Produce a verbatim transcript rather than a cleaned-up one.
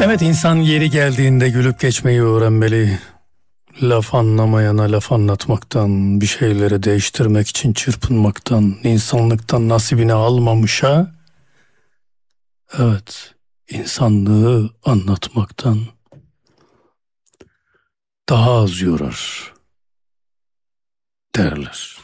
Evet, insan yeri geldiğinde gülüp geçmeyi öğrenmeli. Laf anlamayana laf anlatmaktan, bir şeyleri değiştirmek için çırpınmaktan, insanlıktan nasibini almamışa, evet, insanlığı anlatmaktan daha az yorar derler.